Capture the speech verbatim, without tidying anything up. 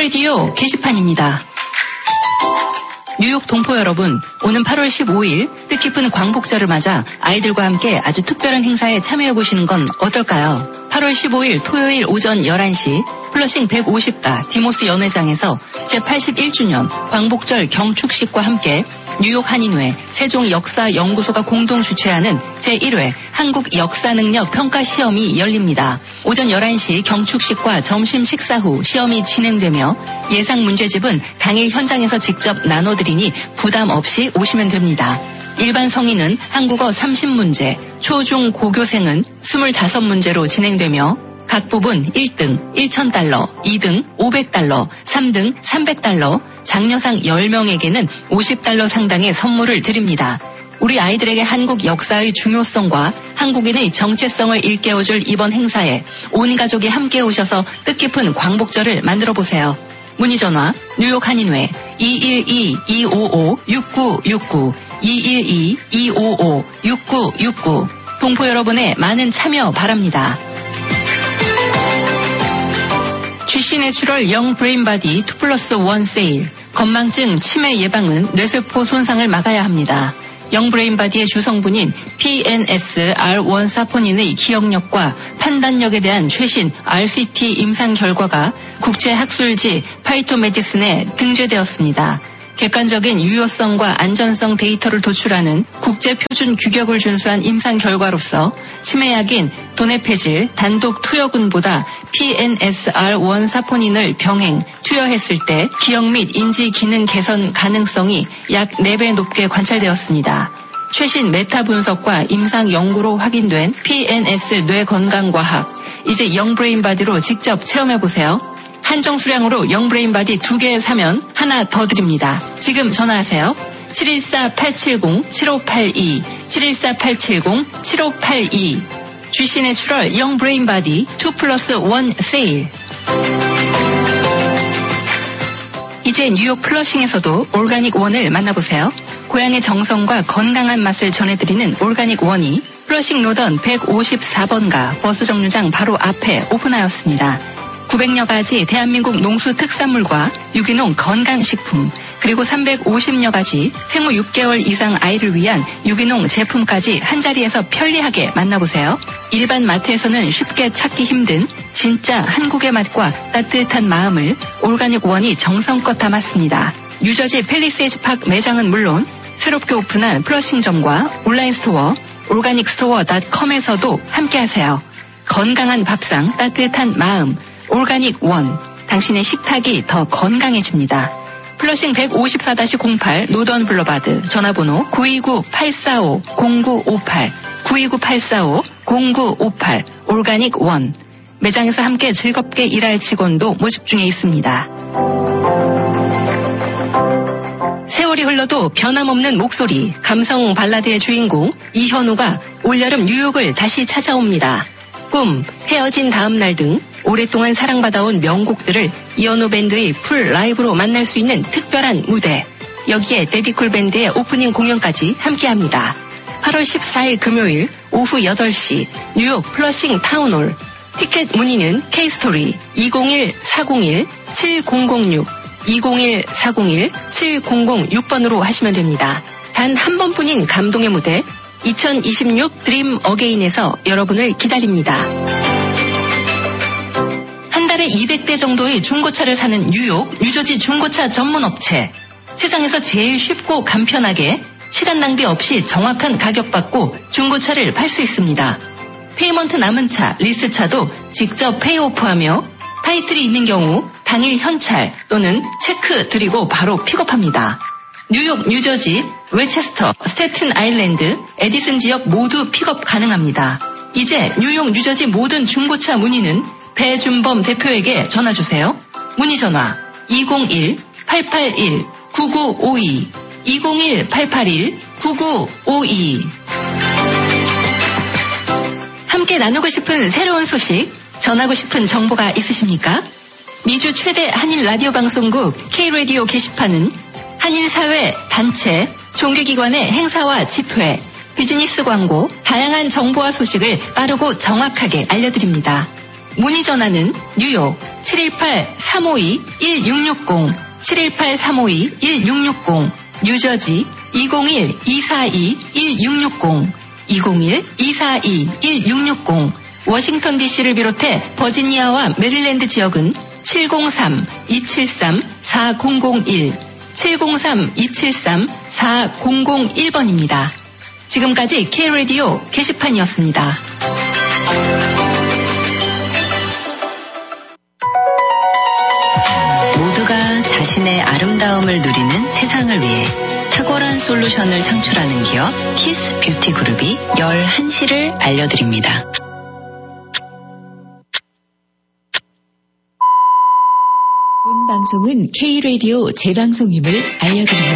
K-라디오 게시판입니다. 뉴욕 동포 여러분, 오는 팔월 십오일 뜻깊은 광복절을 맞아 아이들과 함께 아주 특별한 행사에 참여해보시는 건 어떨까요? 팔월 십오일 토요일 오전 열한 시 플러싱 백오십가 디모스 연회장에서 제팔십일주년 광복절 경축식과 함께 뉴욕 한인회 세종역사연구소가 공동 주최하는 제일회 한국 역사능력 평가 시험이 열립니다. 오전 열한 시 경축식과 점심 식사 후 시험이 진행되며 예상 문제집은 당일 현장에서 직접 나눠드리니 부담 없이 오시면 됩니다. 일반 성인은 한국어 삼십 문제, 초, 중, 고교생은 이십오 문제로 진행되며 각 부분 일 등 천 달러, 이 등 오백 달러, 삼 등 삼백 달러, 장려상 열 명에게는 오십 달러 상당의 선물을 드립니다. 우리 아이들에게 한국 역사의 중요성과 한국인의 정체성을 일깨워줄 이번 행사에 온 가족이 함께 오셔서 뜻깊은 광복절을 만들어보세요. 문의전화 뉴욕 한인회 이일이 이오오 육구육구 이일이 이오오 육구육구 동포 여러분의 많은 참여 바랍니다. 지씨 내추럴 영 브레인바디 이 플러스 일 세일. 건망증, 치매 예방은 뇌세포 손상을 막아야 합니다. 영 브레인바디의 주성분인 피엔에스 알 원 사포닌의 기억력과 판단력에 대한 최신 알씨티 임상 결과가 국제학술지 파이토메디슨에 등재되었습니다. 객관적인 유효성과 안전성 데이터를 도출하는 국제표준 규격을 준수한 임상 결과로서 치매약인 도네페질 단독 투여군보다 피엔에스 알 원 사포닌을 병행, 투여했을 때 기억 및 인지 기능 개선 가능성이 약 네 배 높게 관찰되었습니다. 최신 메타 분석과 임상 연구로 확인된 피엔에스 뇌 건강과학, 이제 영브레인바디로 직접 체험해보세요. 한정 수량으로 영브레인바디 두 개 사면 하나 더 드립니다. 지금 전화하세요. 칠일사 팔칠공 칠오팔이 칠일사 팔칠공 칠오팔이 지씨 내추럴 영브레인바디 이 플러스 일 세일. 이제 뉴욕 플러싱에서도 올가닉 원을 만나보세요. 고향의 정성과 건강한 맛을 전해드리는 올가닉 원이 플러싱 노던 백오십사번가 버스 정류장 바로 앞에 오픈하였습니다. 구백여 가지 대한민국 농수 특산물과 유기농 건강식품, 그리고 삼백오십여 가지 생후 육 개월 이상 아이를 위한 유기농 제품까지 한자리에서 편리하게 만나보세요. 일반 마트에서는 쉽게 찾기 힘든 진짜 한국의 맛과 따뜻한 마음을 올가닉 원이 정성껏 담았습니다. 뉴저지 팰리세이즈 파크 매장은 물론 새롭게 오픈한 플러싱점과 온라인 스토어 올가닉 스토어 닷컴에서도 함께하세요. 건강한 밥상, 따뜻한 마음, 올가닉 원, 당신의 식탁이 더 건강해집니다. 플러싱 백오십사 공팔 노던 블러바드, 전화번호 구이구 팔사오 공구오팔 구이구 팔사오 공구오팔 올가닉 원. 매장에서 함께 즐겁게 일할 직원도 모집 중에 있습니다. 세월이 흘러도 변함없는 목소리, 감성 발라드의 주인공 이현우가 올여름 뉴욕을 다시 찾아옵니다. 꿈, 헤어진 다음 날 등 오랫동안 사랑받아온 명곡들을 이현우 밴드의 풀 라이브로 만날 수 있는 특별한 무대. 여기에 데디쿨 밴드의 오프닝 공연까지 함께합니다. 팔월 십사일 금요일 오후 여덟 시 뉴욕 플러싱 타운홀. 티켓 문의는 K스토리 이공일 사공일 칠공공육 이공일 사공일 칠공공육번으로 하시면 됩니다. 단 한 번뿐인 감동의 무대 이천이십육 드림 어게인에서 여러분을 기다립니다. 한 달에 이백 대 정도의 중고차를 사는 뉴욕, 뉴저지 중고차 전문 업체. 세상에서 제일 쉽고 간편하게 시간 낭비 없이 정확한 가격 받고 중고차를 팔 수 있습니다. 페이먼트 남은 차, 리스차도 직접 페이오프하며 타이틀이 있는 경우 당일 현찰 또는 체크 드리고 바로 픽업합니다. 뉴욕, 뉴저지, 웨체스터, 스태튼 아일랜드, 에디슨 지역 모두 픽업 가능합니다. 이제 뉴욕, 뉴저지 모든 중고차 문의는 배준범 대표에게 전화주세요. 문의 전화 이공일 팔팔일 구구오이 이공일 팔팔일 구구오이. 함께 나누고 싶은 새로운 소식, 전하고 싶은 정보가 있으십니까? 미주 최대 한인 라디오 방송국 K-라디오 게시판은 한인사회, 단체, 종교기관의 행사와 집회, 비즈니스 광고, 다양한 정보와 소식을 빠르고 정확하게 알려드립니다. 문의 전화는 뉴욕 칠일팔 삼오이 일육육공, 칠일팔 삼오이 일육육공, 뉴저지 이공일 이사이 일육육공, 이공일 이사이 일육육공, 워싱턴 디씨를 비롯해 버지니아와 메릴랜드 지역은 칠공삼 이칠삼 사공공일, 칠공삼 이칠삼 사공공일 번입니다. 지금까지 K-라디오 게시판이었습니다. 모두가 자신의 아름다움을 누리는 세상을 위해 탁월한 솔루션을 창출하는 기업 키스 뷰티 그룹이 열한 시를 알려드립니다. 본 방송은 K-라디오 재방송임을 알려드립니다.